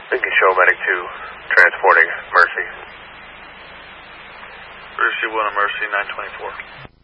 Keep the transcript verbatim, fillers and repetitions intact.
Lincoln Show Medic two, transporting Mercy. Mercy one and Mercy nine twenty-four.